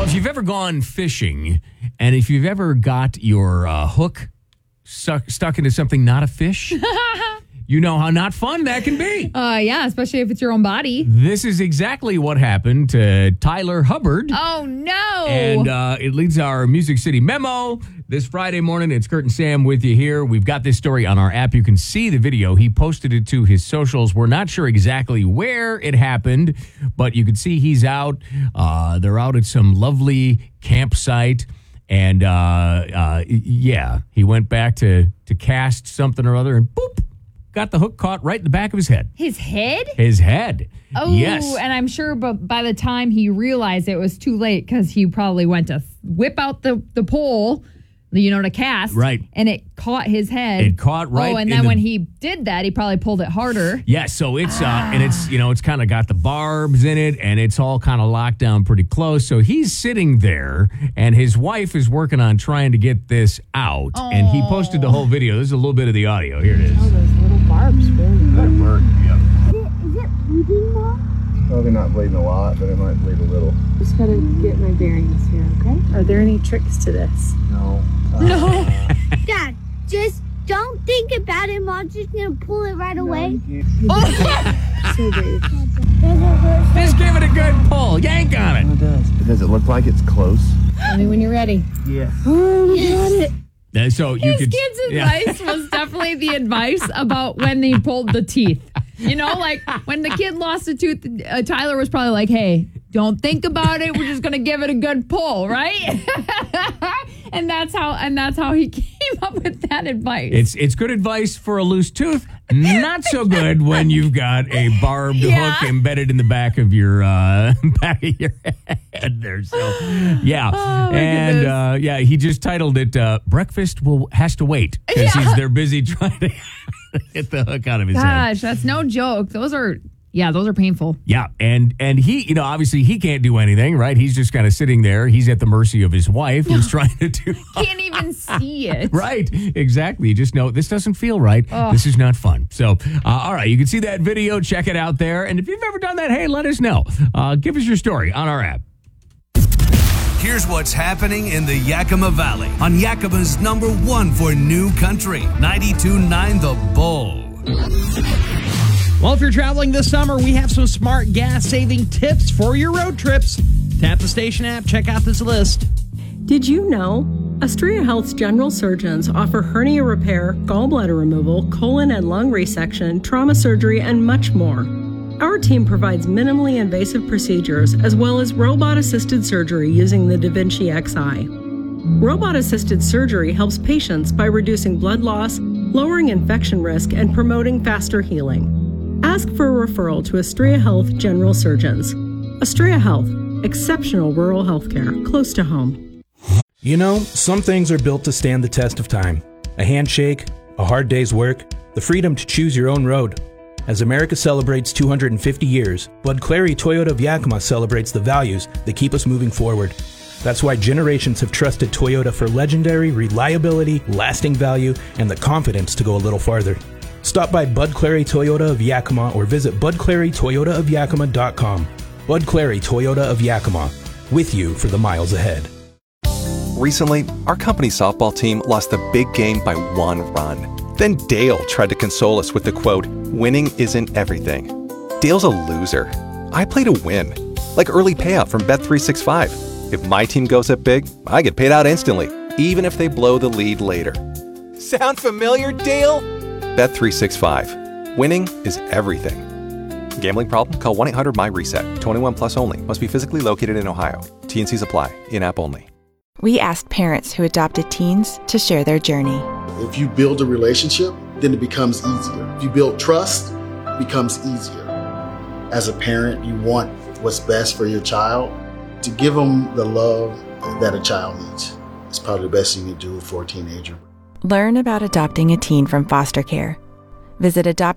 Well, if you've ever gone fishing and if you've ever got your hook stuck into something not a fish, you know how not fun that can be. Yeah, especially if it's your own body. This is exactly what happened to Tyler Hubbard. Oh, no. And it leads our Music City Memo. This Friday morning, it's Kurt and Sam with you here. We've got this story on our app. You can see the video. He posted it to his socials. We're not sure exactly where it happened, but you can see he's out. They're out at some lovely campsite. And, yeah, he went back to cast something or other and boop, got the hook caught right in the back of his head. His head? His head. Oh, yes. And I'm sure but by the time he realized it was too late because he probably went to whip out the pole, to cast. Right. And it caught his head. It caught right. Oh, and then when he did that, he probably pulled it harder. Yeah, so it's, and it's, it's kind of got the barbs in it and it's all kind of locked down pretty close. So he's sitting there and his wife is working on trying to get this out. Oh. And he posted the whole video. This is a little bit of the audio. Here it is. Oh, those little barbs really That work, yeah. Is it bleeding, Mom? Probably not bleeding a lot, but it might bleed a little. Just gotta get my bearings here, okay? Are there any tricks to this? No. No. Dad, just don't think about it. Mom's just gonna pull it right away. So brave. Just give it a good pull. Yank on it. It does. Does it look like it's close? Tell me when you're ready. Yeah. Oh, you got it. So you His could, kid's advice was definitely the advice about when they pulled the teeth. Like when the kid lost a tooth, Tyler was probably like, hey, don't think about it. We're just going to give it a good pull, right? and that's how he came up with that advice. It's good advice for a loose tooth. Not so good when you've got a barbed hook embedded in the back of your head there. So, yeah. Oh, He just titled it Breakfast Has to Wait because they're busy trying to get the hook out of his head. Gosh, that's no joke. Those are painful. Yeah, and he, obviously he can't do anything, right? He's just kind of sitting there. He's at the mercy of his wife who's trying to do... Can't even see it. Right, exactly. You just know this doesn't feel right. This is not fun. So, all right, you can see that video. Check it out there. And if you've ever done that, hey, let us know. Give us your story on our app. Here's what's happening in the Yakima Valley on Yakima's #1 for new country, 92.9 The Bull. Well, if you're traveling this summer, we have some smart gas-saving tips for your road trips. Tap the station app, check out this list. Did you know Astrea Health's general surgeons offer hernia repair, gallbladder removal, colon and lung resection, trauma surgery, and much more? Our team provides minimally invasive procedures as well as robot-assisted surgery using the Da Vinci Xi. Robot-assisted surgery helps patients by reducing blood loss, lowering infection risk, and promoting faster healing. Ask for a referral to Astrea Health General Surgeons. Astrea Health, exceptional rural healthcare close to home. Some things are built to stand the test of time. A handshake, a hard day's work, the freedom to choose your own road. As America celebrates 250 years, Bud Clary Toyota of Yakima celebrates the values that keep us moving forward. That's why generations have trusted Toyota for legendary reliability, lasting value, and the confidence to go a little farther. Stop by Bud Clary Toyota of Yakima or visit budclarytoyotaofyakima.com. Bud Clary Toyota of Yakima, with you for the miles ahead. Recently, our company softball team lost the big game by 1 run. Then Dale tried to console us with the quote, "Winning isn't everything." Dale's a loser. I play to win, like early payout from Bet365. If my team goes up big, I get paid out instantly, even if they blow the lead later. Sound familiar, Dale? Bet365. Winning is everything. Gambling problem? Call 1-800-MY-RESET. 21 plus only. Must be physically located in Ohio. T&Cs apply. In-app only. We asked parents who adopted teens to share their journey. If you build a relationship, then it becomes easier. If you build trust, it becomes easier. As a parent, you want what's best for your child. To give them the love that a child needs. It's probably the best thing you can do for a teenager. Learn about adopting a teen from foster care. Visit